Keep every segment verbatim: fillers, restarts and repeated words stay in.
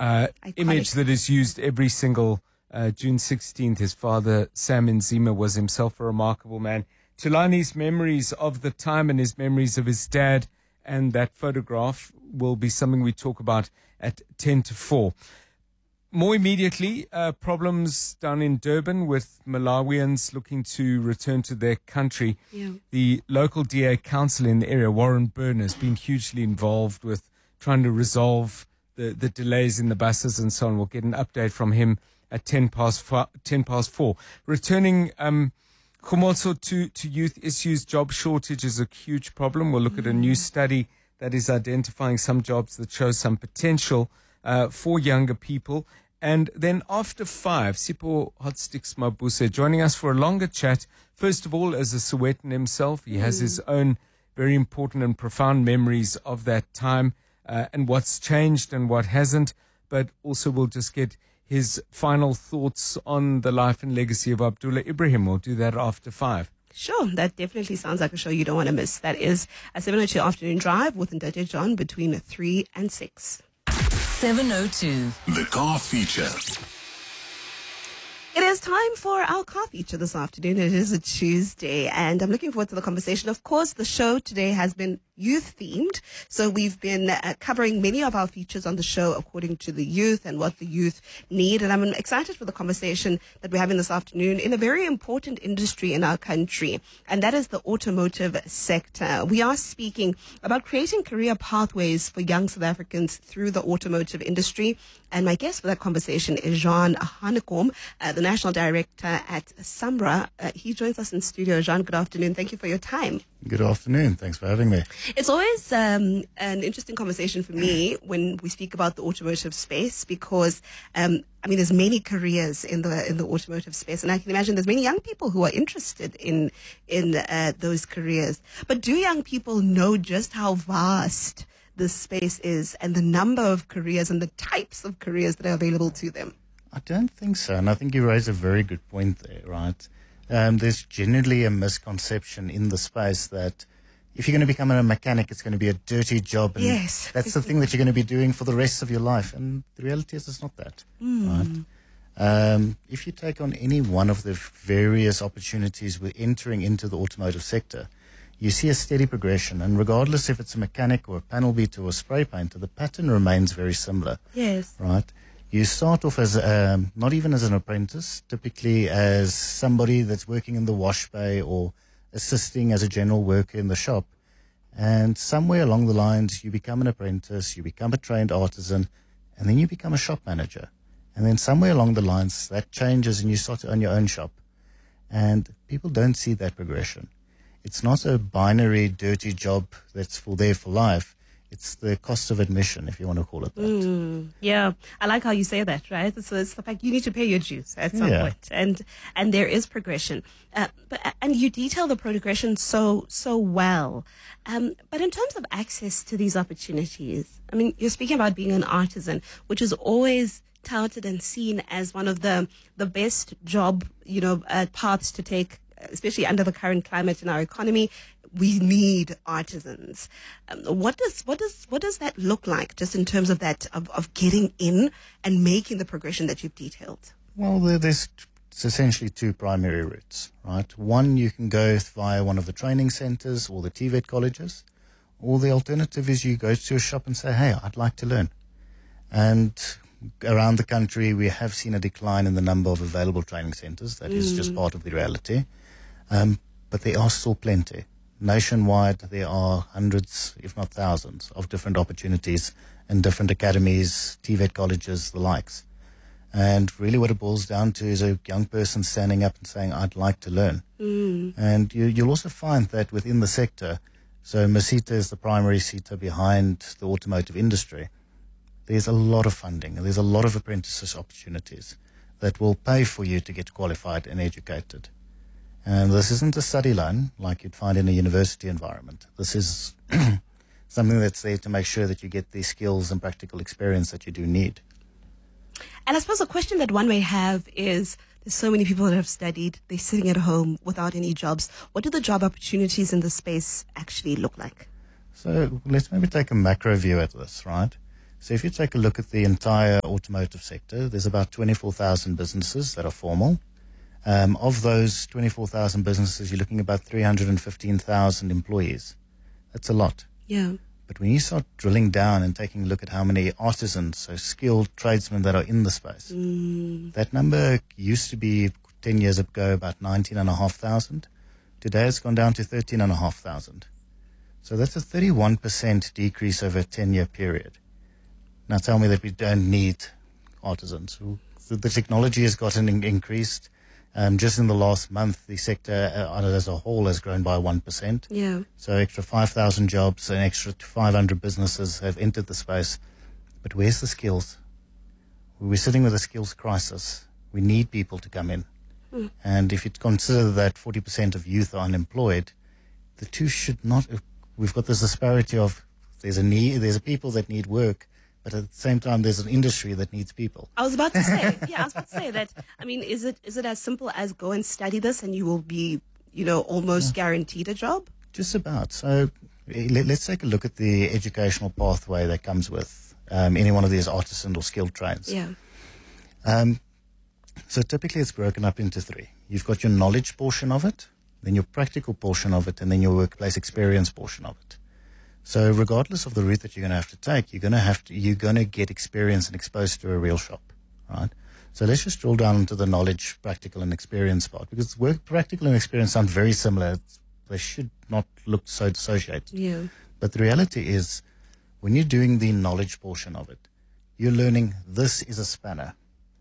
uh, image that is used every single uh, June sixteenth. His father, Sam Nzima, was himself a remarkable man. Thulani's memories of the time and his memories of his dad and that photograph will be something we talk about at ten to four. More immediately, uh, problems down in Durban with Malawians looking to return to their country. Yeah. The local D A council in the area, Warren Byrne, has been hugely involved with trying to resolve the, the delays in the buses and so on. We'll get an update from him at ten past four. ten past four. Returning um, Khomotso to, to youth issues, job shortage is a huge problem. We'll look mm. at a new study that is identifying some jobs that show some potential uh, for younger people. And then after five, Sipho Hotsticks Mabuse joining us for a longer chat. First of all, as a Sowetan himself, he has mm. his own very important and profound memories of that time uh, and what's changed and what hasn't. But also we'll just get his final thoughts on the life and legacy of Abdullah Ibrahim. We'll do that after five. Sure, that definitely sounds like a show you don't want to miss. That is a seven oh two Afternoon Drive with Ndate John between three and six. seven oh two. The Car Feature. It is time for our car feature this afternoon. It is a Tuesday, and I'm looking forward to the conversation. Of course, the show today has been youth-themed, so we've been uh, covering many of our features on the show according to the youth and what the youth need, and I'm excited for the conversation that we're having this afternoon in a very important industry in our country, and that is the automotive sector. We are speaking about creating career pathways for young South Africans through the automotive industry, and my guest for that conversation is Jean Hanekom, uh, the National Director at SAMRA. Uh, he joins us in studio. Jean, good afternoon. Thank you for your time. Good afternoon. Thanks for having me. It's always um, an interesting conversation for me when we speak about the automotive space because, um, I mean, there's many careers in the in the automotive space, and I can imagine there's many young people who are interested in in uh, those careers. But do young people know just how vast this space is and the number of careers and the types of careers that are available to them? I don't think so, and I think you raise a very good point there, right? Um, there's generally a misconception in the space that if you're going to become a mechanic, it's going to be a dirty job, and yes. that's the thing that you're going to be doing for the rest of your life. And the reality is, it's not that, mm. right? Um, if you take on any one of the various opportunities we're entering into the automotive sector, you see a steady progression, and regardless if it's a mechanic or a panel beater or a spray painter, the pattern remains very similar. Yes. Right? You start off as um, not even as an apprentice, typically as somebody that's working in the wash bay or assisting as a general worker in the shop. And somewhere along the lines, you become an apprentice, you become a trained artisan, and then you become a shop manager. And then somewhere along the lines, that changes and you start to own your own shop. And people don't see that progression. It's not a binary, dirty job that's for there for life. It's the cost of admission, if you want to call it that. Mm, yeah, I like how you say that, right? So it's the fact you need to pay your dues at some yeah. point, and and there is progression. Uh, but and you detail the progression so so well. Um, but in terms of access to these opportunities, I mean, you're speaking about being an artisan, which is always touted and seen as one of the the best job, you know, uh, paths to take, especially under the current climate in our economy. We need artisans. Um, what does what does what does that look like, just in terms of that of, of getting in and making the progression that you've detailed? Well, there, there's it's essentially two primary routes, right? One, you can go via one of the training centres or the T V E T colleges, or the alternative is you go to a shop and say, "Hey, I'd like to learn." And around the country, we have seen a decline in the number of available training centres. That mm. is just part of the reality, um, but there are still plenty. Nationwide, there are hundreds, if not thousands, of different opportunities and different academies, T V E T colleges, the likes. And really what it boils down to is a young person standing up and saying, I'd like to learn. Mm. And you, you'll also find that within the sector, so Masita is the primary seater behind the automotive industry, there's a lot of funding, and there's a lot of apprentices opportunities that will pay for you to get qualified and educated. And this isn't a study loan like you'd find in a university environment. This is something that's there to make sure that you get the skills and practical experience that you do need. And I suppose a question that one may have is, there's so many people that have studied, they're sitting at home without any jobs. What do the job opportunities in this space actually look like? So let's maybe take a macro view at this, right? So if you take a look at the entire automotive sector, there's about twenty-four thousand businesses that are formal. Um, of those twenty-four thousand businesses, you're looking at about three hundred fifteen thousand employees. That's a lot. Yeah. But when you start drilling down and taking a look at how many artisans, so skilled tradesmen that are in the space, Mm. that number used to be ten years ago about nineteen and a half thousand. Today it's gone down to thirteen and a half thousand. So that's a thirty-one percent decrease over a ten-year period. Now tell me that we don't need artisans. The, the technology has gotten in, increased. Um, just in the last month, the sector uh, as a whole has grown by one percent. Yeah. So extra five thousand jobs, an extra five hundred businesses have entered the space. But where's the skills? We're sitting with a skills crisis. We need people to come in. Mm. And if you consider that forty percent of youth are unemployed, the two should not... We've got this disparity of there's a need, there's a people that need work, but at the same time, there's an industry that needs people. I was about to say, yeah, I was about to say that. I mean, is it is it as simple as go and study this and you will be, you know, almost yeah. guaranteed a job? Just about. So let, let's take a look at the educational pathway that comes with um, any one of these artisan or skilled trades. Yeah. Um, so typically, it's broken up into three. You've got your knowledge portion of it, then your practical portion of it, and then your workplace experience portion of it. So regardless of the route that you're going to have to take, you're going to have to, you're going to get experience and exposed to a real shop, right? So let's just drill down into the knowledge, practical, and experience part, because work, practical and experience sound very similar. They should not look so dissociated. Yeah. But the reality is, when you're doing the knowledge portion of it, you're learning this is a spanner.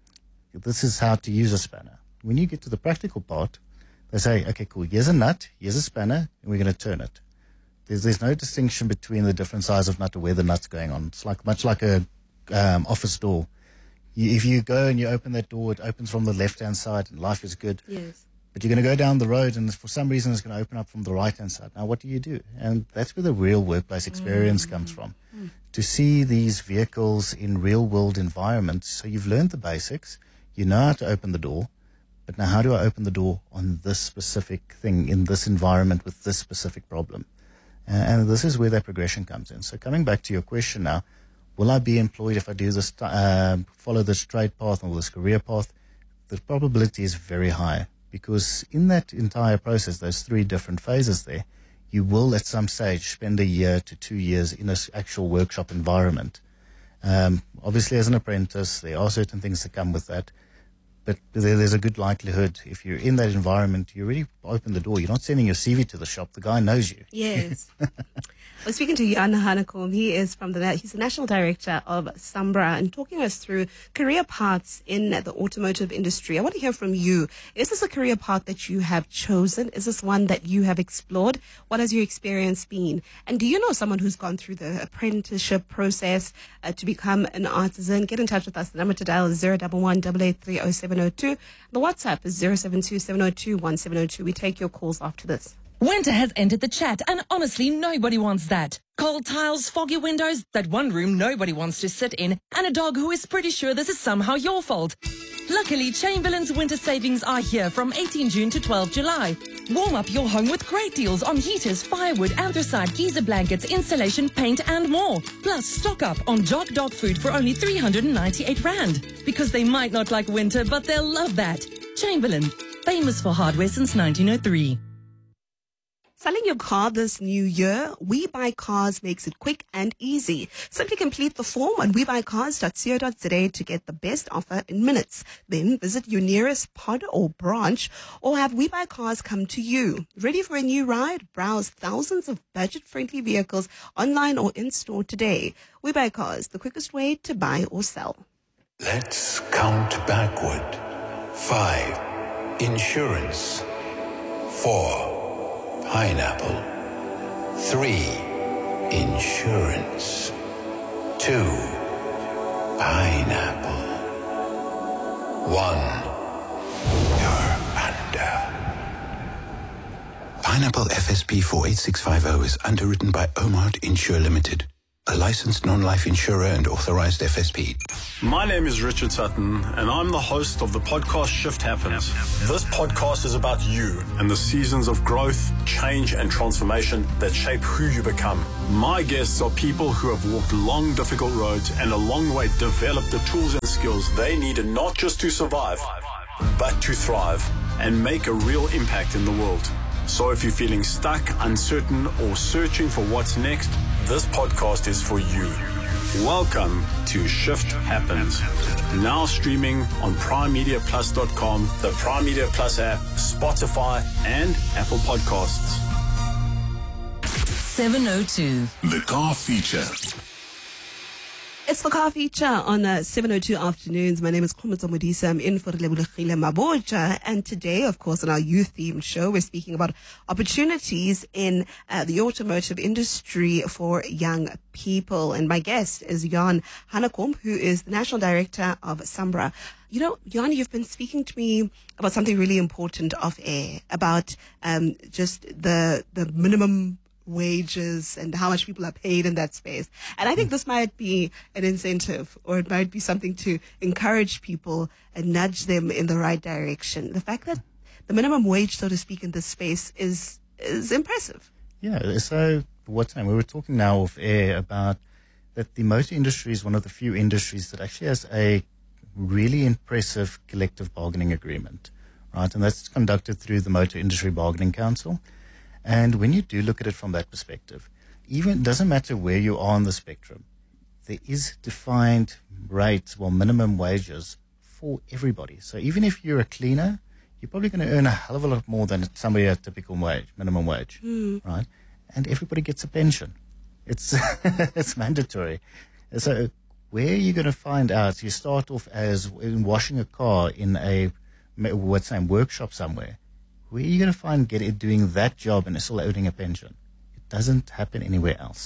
This is how to use a spanner. When you get to the practical part, they say, okay, cool, here's a nut, here's a spanner, and we're going to turn it. There's, there's no distinction between the different size of nut or where the nut's going on. It's like much like a um, office door. You, if you go and you open that door, it opens from the left-hand side, and life is good. Yes. But you're going to go down the road, and for some reason, it's going to open up from the right-hand side. Now, what do you do? And that's where the real workplace experience mm. comes from. Mm. To see these vehicles in real-world environments. So you've learned the basics. You know how to open the door. But now, how do I open the door on this specific thing in this environment with this specific problem? Uh, and this is where that progression comes in. So coming back to your question now, will I be employed if I do this, uh, follow this trade path or this career path? The probability is very high, because in that entire process, those three different phases there, you will at some stage spend a year to two years in an actual workshop environment. Um, obviously, as an apprentice, there are certain things that come with that. But there, there's a good likelihood if you're in that environment, you already open the door. You're not sending your C V to the shop. The guy knows you. Yes. We're speaking to Jan Hanekom. He is from the he's the national director of SAMBRA and talking us through career paths in the automotive industry. I want to hear from you. Is this a career path that you have chosen? Is this one that you have explored? What has your experience been? And do you know someone who's gone through the apprenticeship process uh, to become an artisan? Get in touch with us. The number to dial is zero one one, eight eight three, zero seven zero two. The WhatsApp is zero seven two, seven zero two, one seven zero two. We take your calls after this. Winter has entered the chat, and honestly, nobody wants that. Cold tiles, foggy windows, that one room nobody wants to sit in, and a dog who is pretty sure this is somehow your fault. Luckily, Chamberlain's winter savings are here from eighteenth June to twelfth July. Warm up your home with great deals on heaters, firewood, anthracite, geyser blankets, insulation, paint, and more. Plus, stock up on Jog dog food for only three hundred ninety-eight rand. Because they might not like winter, but they'll love that. Chamberlain, famous for hardware since nineteen oh three. Selling your car this new year, We Buy Cars makes it quick and easy. Simply complete the form on we buy cars dot co dot za to get the best offer in minutes. Then visit your nearest pod or branch or have We Buy Cars come to you. Ready for a new ride? Browse thousands of budget-friendly vehicles online or in-store today. We Buy Cars, the quickest way to buy or sell. Let's count backward. Five. Insurance. Four. Pineapple. Three. Insurance. Two. Pineapple. One. You're under. Pineapple F S P four eight six five zero is underwritten by Omart Insure Limited. a licensed non-life insurer and authorized F S P. My name is Richard Sutton, and I'm the host of the podcast Shift Happens. This podcast is about you and the seasons of growth, change, and transformation that shape who you become. My guests are people who have walked long, difficult roads and along the way developed the tools and skills they needed not just to survive, but to thrive and make a real impact in the world. So if you're feeling stuck, uncertain, or searching for what's next, this podcast is for you. Welcome to Shift Happens. Now streaming on prime media plus dot com, the Prime Media Plus app, Spotify, and Apple Podcasts. seven oh two. The Car Feature. It's the Car Feature on uh, seven oh two afternoons. My name is Khomotso Modisa. I'm in for Lebulegile Maboja. And today, of course, on our youth-themed show, we're speaking about opportunities in uh, the automotive industry for young people. And my guest is Jan Hanekom, who is the National Director of SAMRA. You know, Jan, you've been speaking to me about something really important off air, about um, just the the minimum wages and how much people are paid in that space. And I think this might be an incentive, or it might be something to encourage people and nudge them in the right direction. The fact that the minimum wage, so to speak, in this space is is impressive. Yeah, so what time? We were talking now off air about that the motor industry is one of the few industries that actually has a really impressive collective bargaining agreement, right? And that's conducted through the Motor Industry Bargaining Council. And when you do look at it from that perspective, even it doesn't matter where you are on the spectrum, there is defined rates, well, minimum wages for everybody. So even if you're a cleaner, you're probably going to earn a hell of a lot more than somebody at typical wage, minimum wage, mm. right? And everybody gets a pension. It's it's mandatory. So where are you going to find out? You start off as in washing a car in a what's name workshop somewhere. Where are you going to find get it doing that job and still owning a pension? It doesn't happen anywhere else.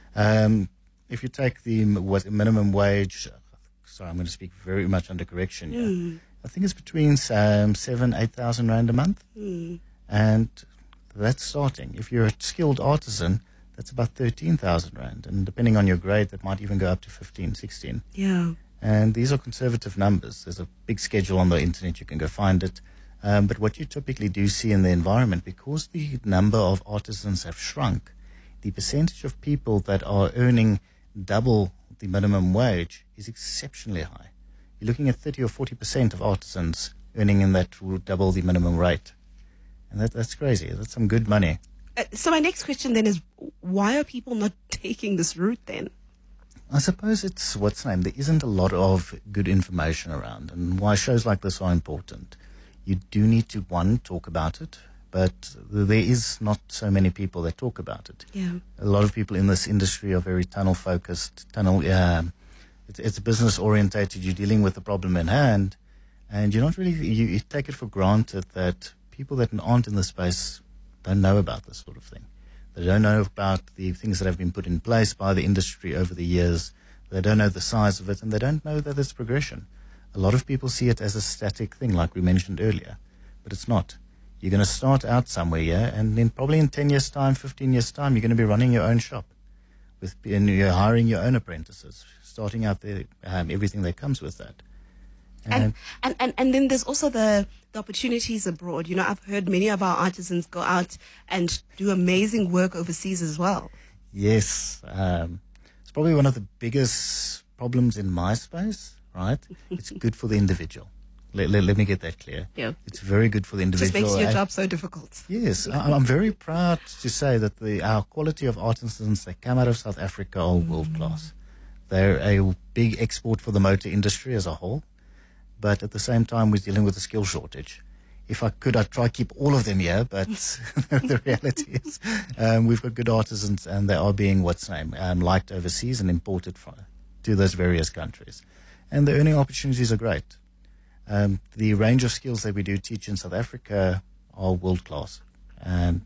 Um, if you take the what, minimum wage, sorry, I'm going to speak very much under correction here. Mm. I think it's between um, seven, eight thousand rand a month, mm. and that's starting. If you're a skilled artisan, that's about thirteen thousand rand, and depending on your grade, that might even go up to fifteen, sixteen. Yeah. And these are conservative numbers. There's a big schedule on the internet. You can go find it. Um, but what you typically do see in the environment, because the number of artisans have shrunk, the percentage of people that are earning double the minimum wage is exceptionally high. You're looking at thirty or forty percent of artisans earning in that double the minimum rate. And that, that's crazy. That's some good money. Uh, so my next question then is, why are people not taking this route then? I suppose it's what's name. There isn't a lot of good information around, and why shows like this are important. You do need to, one, talk about it, but there is not so many people that talk about it. Yeah. A lot of people in this industry are very tunnel-focused, tunnel, uh, it's, it's business-orientated. You're dealing with the problem in hand, and you're not really, you, you take it for granted that people that aren't in the space don't know about this sort of thing. They don't know about the things that have been put in place by the industry over the years. They don't know the size of it, and they don't know that there's progression. A lot of people see it as a static thing, like we mentioned earlier, but it's not. You're going to start out somewhere, yeah, and then probably in ten years' time, fifteen years' time, you're going to be running your own shop, with and you're hiring your own apprentices, starting out there, um, everything that comes with that. And and, and, and and then there's also the, the opportunities abroad. You know, I've heard many of our artisans go out and do amazing work overseas as well. Yes. Um, it's probably one of the biggest problems in my space. Right? It's good for the individual. Let, let, let me get that clear. Yeah. It's very good for the individual. It just makes your and, job so difficult. Yes. I, I'm very proud to say that the our quality of artisans that come out of South Africa are mm. world class. They're a big export for the motor industry as a whole. But at the same time, we're dealing with a skill shortage. If I could, I'd try to keep all of them here, but the reality is um, we've got good artisans, and they are being, what's name, um, liked overseas and imported from, to those various countries. And the earning opportunities are great. Um, the range of skills that we do teach in South Africa are world class. And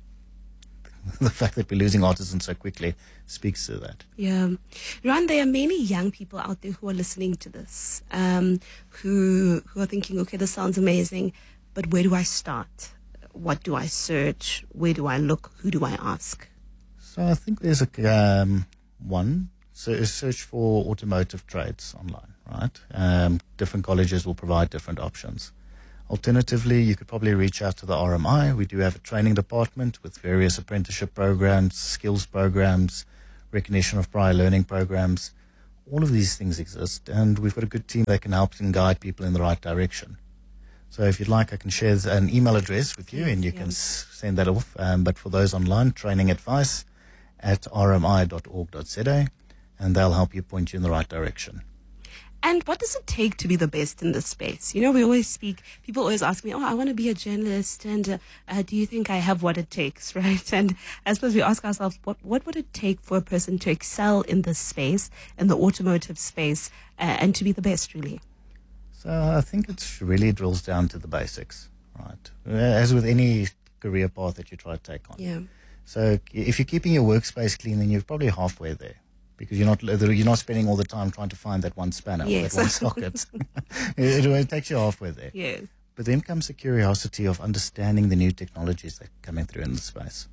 the fact that we're losing artisans so quickly speaks to that. Yeah. Ran, there are many young people out there who are listening to this, um, who who are thinking, okay, this sounds amazing, but where do I start? What do I search? Where do I look? Who do I ask? So I think there's a, um, one, so search for automotive trades online, right? Um, different colleges will provide different options. Alternatively, you could probably reach out to the R M I. We do have a training department with various apprenticeship programs, skills programs, recognition of prior learning programs. All of these things exist, and we've got a good team that can help and guide people in the right direction. So if you'd like, I can share an email address with you, Yes, and you yeah. can s- send that off. Um, but for those online, training advice at r m i dot org dot z a, and they'll help you point you in the right direction. And what does it take to be the best in this space? You know, we always speak, people always ask me, oh, I want to be a journalist. And uh, uh, do you think I have what it takes, right? And I suppose we ask ourselves, what, what would it take for a person to excel in this space, in the automotive space, uh, and to be the best, really? So I think it really drills down to the basics, right? As with any career path that you try to take on. Yeah. So if you're keeping your workspace clean, then you're probably halfway there. Because you're not you're not spending all the time trying to find that one spanner Yes. or that one socket. it, it takes you halfway there. Yes. But then comes the curiosity of understanding the new technologies that are coming through in the space.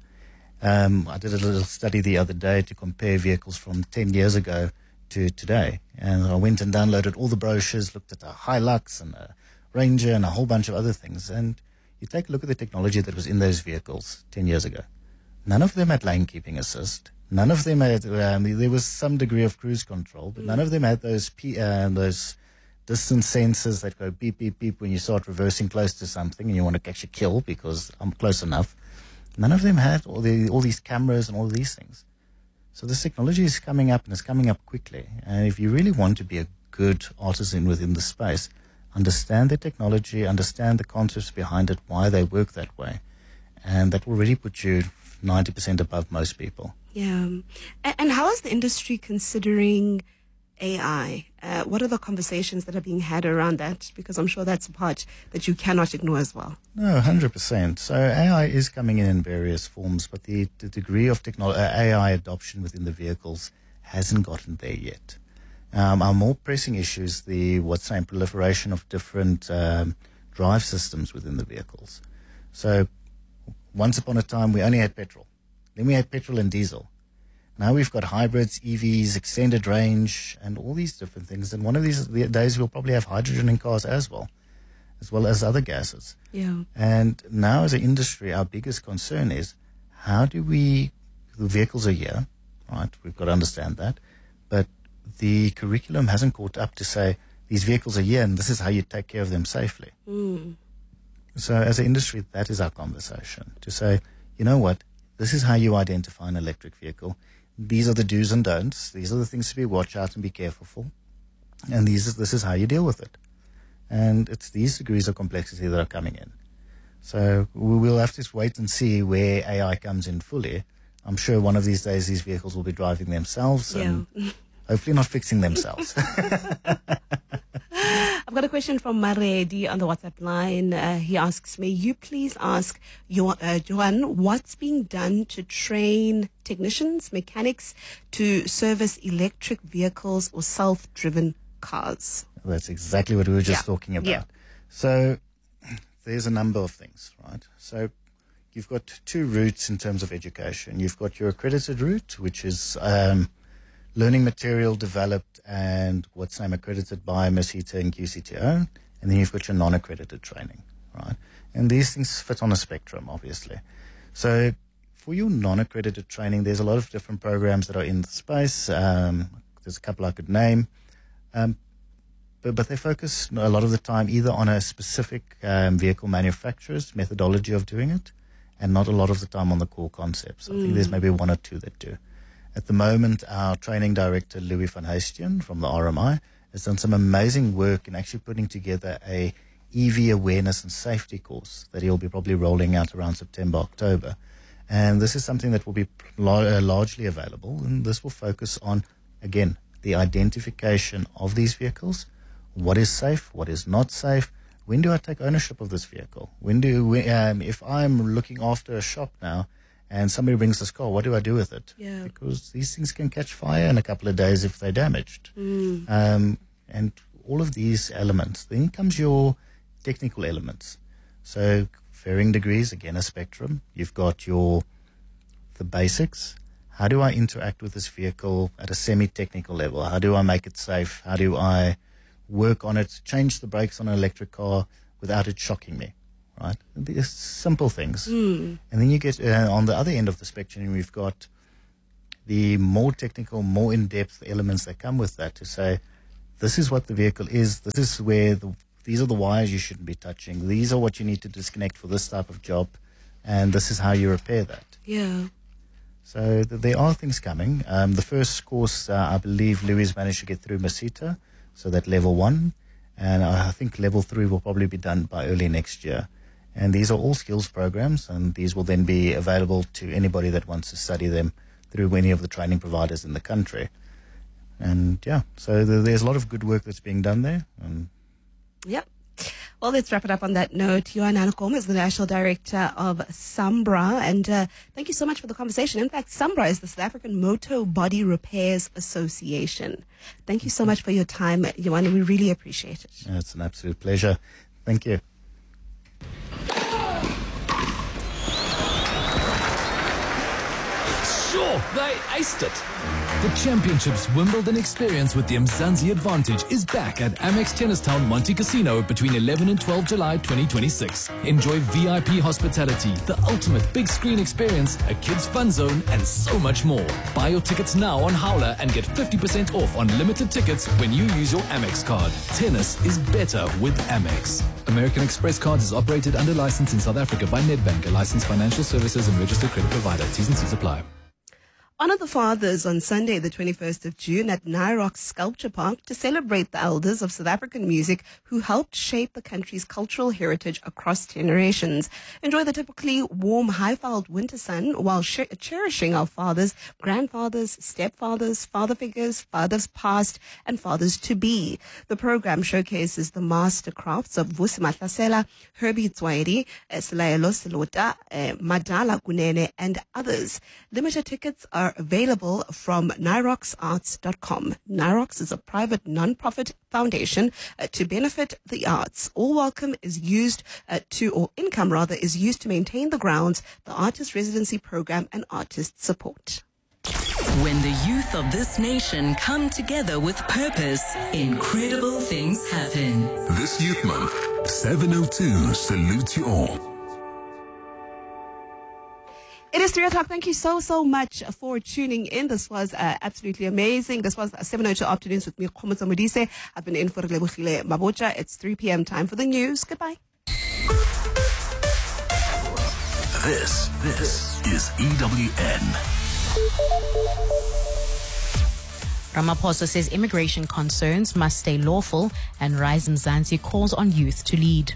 Um, I did a little study the other day to compare vehicles from ten years ago to today. And I went and downloaded all the brochures, looked at a Hilux and a Ranger and a whole bunch of other things. And you take a look at the technology that was in those vehicles ten years ago. None of them had lane keeping assist. None of them had, um, there was some degree of cruise control, but none of them had those P, uh, those distance sensors that go beep, beep, beep when you start reversing close to something and you want to actually kill because I'm close enough. None of them had all, the, all these cameras and all these things. So this technology is coming up and it's coming up quickly. And if you really want to be a good artisan within the space, understand the technology, understand the concepts behind it, why they work that way. And that will really put you ninety percent above most people. Yeah. A- And how is the industry considering A I? Uh, what are the conversations that are being had around that? Because I'm sure that's a part that you cannot ignore as well. No, one hundred percent. So A I is coming in in various forms, but the, the degree of technolo- uh, A I adoption within the vehicles hasn't gotten there yet. Um, our more pressing issues, the what's saying proliferation of different um, drive systems within the vehicles. So once upon a time, we only had petrol. Then we had petrol and diesel. Now we've got hybrids, E Vs, extended range, and all these different things. And one of these days we'll probably have hydrogen in cars as well, as well as other gases. Yeah. And now as an industry, our biggest concern is how do we, the vehicles are here, right? We've got to understand that. But the curriculum hasn't caught up to say these vehicles are here and this is how you take care of them safely. Mm. So as an industry, that is our conversation, to say, you know what, this is how you identify an electric vehicle. These are the do's and don'ts. These are the things to be watch out and be careful for. And these is, this is how you deal with it. And it's these degrees of complexity that are coming in. So we will have to wait and see where A I comes in fully. I'm sure one of these days these vehicles will be driving themselves and hopefully not fixing themselves. I've got a question from Maredi on the WhatsApp line. Uh, he asks, may you please ask Jo- uh, Johan what's being done to train technicians, mechanics to service electric vehicles or self-driven cars? That's exactly what we were just Yeah. talking about. Yeah. So there's a number of things, right? So you've got two routes in terms of education. You've got your accredited route, which is um, learning material developed and what's name accredited by MISHITA and Q C T O. And then you've got your non-accredited training, right? And these things fit on a spectrum, obviously. So for your non-accredited training, there's a lot of different programs that are in the space. Um, there's a couple I could name. Um, But, but they focus a lot of the time either on a specific um, vehicle manufacturer's methodology of doing it and not a lot of the time on the core concepts. I think there's maybe one or two that do. At the moment, our training director, Louis van Heestien from the R M I, has done some amazing work in actually putting together a E V awareness and safety course that he'll be probably rolling out around September, October. And this is something that will be lar- uh, largely available, and this will focus on, again, the identification of these vehicles. What is safe? What is not safe? When do I take ownership of this vehicle? When do we, um, if I'm looking after a shop now and somebody brings this car, what do I do with it? Yeah. Because these things can catch fire in a couple of days if they're damaged. Um, and all of these elements. Then comes your technical elements. So varying degrees, again, a spectrum. You've got your the basics. how do I interact with this vehicle at a semi-technical level? How do I make it safe? How do I work on it, change the brakes on an electric car without it shocking me, right? These simple things. Mm. And then you get, uh, on the other end of the spectrum, we've got the more technical, more in-depth elements that come with that to say, this is what the vehicle is, this is where, the, these are the wires you shouldn't be touching, these are what you need to disconnect for this type of job, and this is how you repair that. Yeah. So th- there are things coming. Um, the first course, uh, I believe Louis managed to get through Masita, so that level one, and I think level three will probably be done by early next year. And these are all skills programs, and these will then be available to anybody that wants to study them through any of the training providers in the country. And yeah, so th- there's a lot of good work that's being done there. And Yep. Well, let's wrap it up on that note. Johan Hanekom is the National Director of SAMBRA, and uh, thank you so much for the conversation. In fact, SAMBRA is the South African Motor Body Repairs Association. Thank you so much for your time, Johan. We really appreciate it. yeah, it's an absolute pleasure. Thank you. Sure, they aced it. The Championships Wimbledon experience with the Mzansi Advantage is back at Amex Tennistown Monte Casino between eleven and twelve July twenty twenty-six. Enjoy V I P hospitality, the ultimate big screen experience, a kids fun zone, and so much more. Buy your tickets now on Howler and get fifty percent off on limited tickets when you use your Amex card. Tennis is better with Amex. American Express Cards is operated under license in South Africa by Nedbank, a licensed financial services and registered credit provider. T's and C's apply. Honor the Fathers on Sunday, the twenty-first of June at Nyrox Sculpture Park to celebrate the elders of South African music who helped shape the country's cultural heritage across generations. Enjoy the typically warm, high-fouled winter sun while sh- cherishing our fathers, grandfathers, stepfathers, father figures, fathers past, and fathers to be. The program showcases the master crafts of Vusi Mahlasela, Herbie Tswairi, Selaelo Selota, uh, Madala Kunene, and others. Limited tickets are available from nyrox arts dot com. Nyrox is a private non-profit foundation uh, to benefit the arts. All welcome is used uh, to, or income rather, is used to maintain the grounds, the artist residency program, and artist support. When the youth of this nation come together with purpose, incredible things happen. This Youth Month, seven oh two salutes you all. It is three o'clock. Thank you so, so much for tuning in. This was uh, absolutely amazing. This was seven oh two Afternoons with me, Khomotso Modise. I've been in for Lebohile Mabocha. It's three p.m. time for the news. Goodbye. This, this is E W N. Ramaphosa says immigration concerns must stay lawful, and Rise Mzansi calls on youth to lead.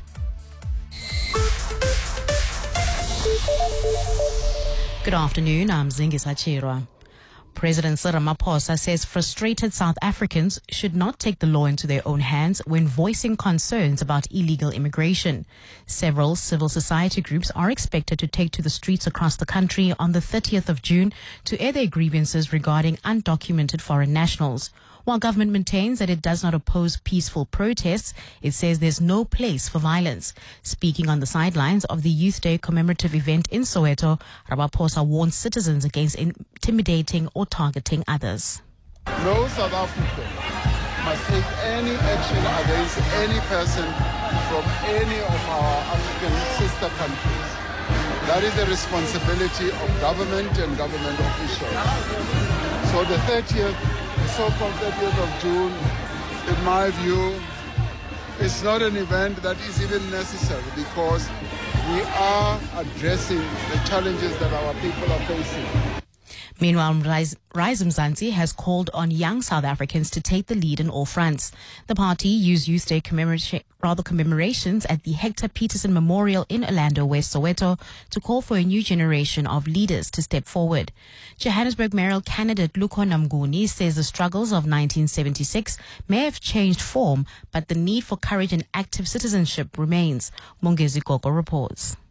Good afternoon, I'm Zingis Achirwa. President Cyril Ramaphosa says frustrated South Africans should not take the law into their own hands when voicing concerns about illegal immigration. Several civil society groups are expected to take to the streets across the country on the thirtieth of June to air their grievances regarding undocumented foreign nationals. While government maintains that it does not oppose peaceful protests, it says there's no place for violence. Speaking on the sidelines of the Youth Day commemorative event in Soweto, Ramaphosa warned citizens against intimidating or targeting others. No South African must take any action against any person from any of our African sister countries. That is the responsibility of government and government officials. So the thirtieth, the so-called thirtieth of June, in my view, is not an event that is even necessary because we are addressing the challenges that our people are facing. Meanwhile, Rise, Rise Mzansi has called on young South Africans to take the lead in all fronts. The party used Youth Day commemora- rather commemorations at the Hector Peterson Memorial in Orlando, West Soweto, to call for a new generation of leaders to step forward. Johannesburg mayoral candidate Lukho Namguni says the struggles of nineteen seventy-six may have changed form, but the need for courage and active citizenship remains. Mongezi Gogo reports.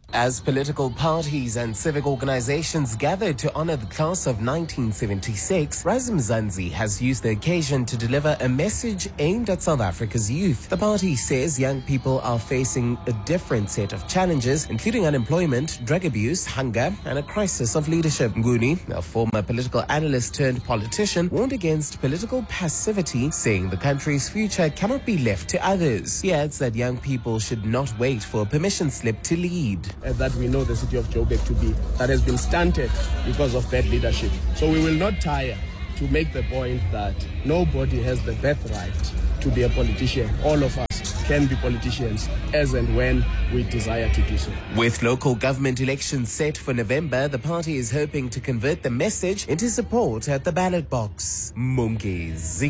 As political parties and civic organizations gathered to honor the class of nineteen seventy-six, Rise Mzansi has used the occasion to deliver a message aimed at South Africa's youth. The party says young people are facing a different set of challenges, including unemployment, drug abuse, hunger, and a crisis of leadership. Nguni, a former political analyst turned politician, warned against political passivity, saying the country's future cannot be left to others. He adds that young people should not wait for a permission slip to lead. Uh, that we know the city of Joburg to be, that has been stunted because of bad leadership. So we will not tire to make the point that nobody has the birthright to be a politician. All of us can be politicians as and when we desire to do so. With local government elections set for November, the party is hoping to convert the message into support at the ballot box. Mungi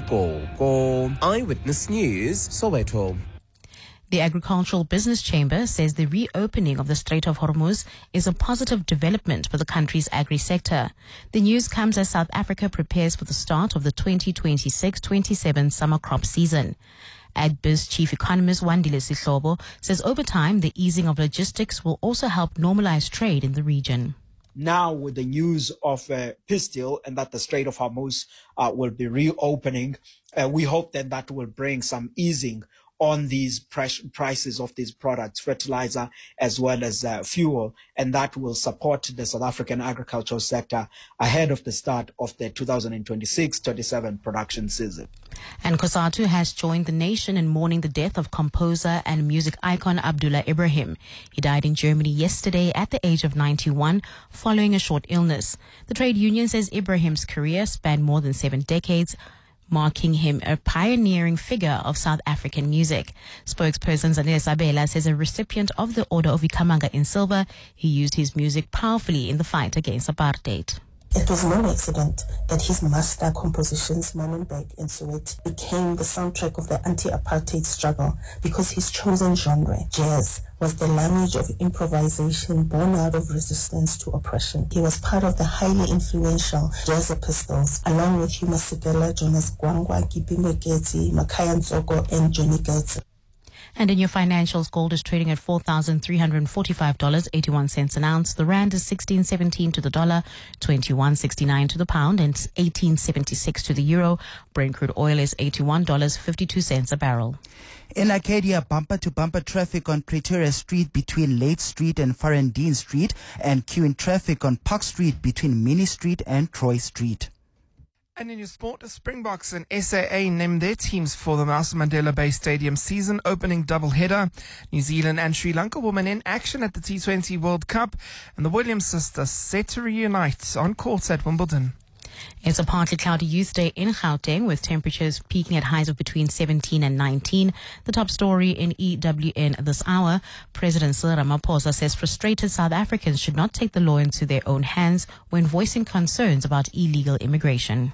Ziko, Eyewitness News, Soweto. The Agricultural Business Chamber says the reopening of the Strait of Hormuz is a positive development for the country's agri-sector. The news comes as South Africa prepares for the start of the twenty twenty-six twenty-seven summer crop season. AgBiz Chief Economist Wandile Sihlobo says over time the easing of logistics will also help normalize trade in the region. Now with the news of uh, peace deal and that the Strait of Hormuz uh, will be reopening, uh, we hope that that will bring some easing on these prices of these products, fertilizer as well as uh, fuel, and that will support the South African agricultural sector ahead of the start of the two thousand twenty-six twenty-seven production season. And COSATU has joined the nation in mourning the death of composer and music icon Abdullah Ibrahim. He died in Germany yesterday at the age of ninety-one following a short illness. The trade union says Ibrahim's career spanned more than seven decades, marking him a pioneering figure of South African music. Spokesperson Zanele Sabela says a recipient of the Order of Ikhamanga in silver, he used his music powerfully in the fight against apartheid. It was no accident that his master compositions, Manenberg and Soweto, became the soundtrack of the anti-apartheid struggle because his chosen genre, jazz, was the language of improvisation born out of resistance to oppression. He was part of the highly influential Jazz Pistols, along with Huma Sigela, Jonas Gwangwa, Kipime Getty, Makaya Nzoko, and Johnny Getty. And in your financials, gold is trading at four thousand three hundred forty-five dollars and eighty-one cents an ounce. The rand is sixteen seventeen to the dollar, twenty-one sixty-nine to the pound, and eighteen seventy-six to the euro. Brent crude oil is eighty-one dollars and fifty-two cents a barrel. In Arcadia, bumper-to-bumper traffic on Pretoria Street between Late Street and Farendeen Street, and queuing traffic on Park Street between Mini Street and Troy Street. And in your sport, the Springboks and S A A named their teams for the Nelson Mandela Bay Stadium season opening doubleheader. New Zealand and Sri Lanka women in action at the T twenty World Cup, and the Williams sisters set to reunite on court at Wimbledon. It's a partly cloudy youth day in Gauteng with temperatures peaking at highs of between seventeen and nineteen. The top story in E W N this hour, President Cyril Ramaphosa says frustrated South Africans should not take the law into their own hands when voicing concerns about illegal immigration.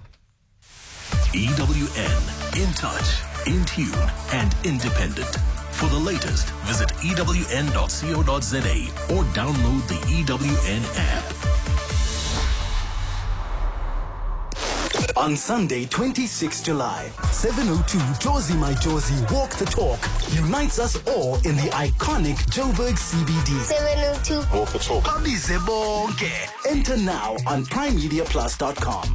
E W N, in touch, in tune, and independent. For the latest, visit E W N dot co dot za or download the E W N app. On Sunday, twenty-sixth of July, seven oh two Jozi My Jozi Walk the Talk unites us all in the iconic Joburg C B D. seven oh two Walk the Talk. Abize bonke. Enter now on prime media plus dot com.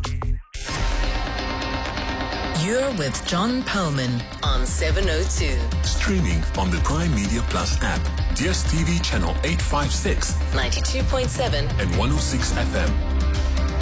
You're with John Perlman on seven oh two. Streaming on the Prime Media Plus app, D S T V channel eight fifty-six, ninety-two point seven and one oh six F M.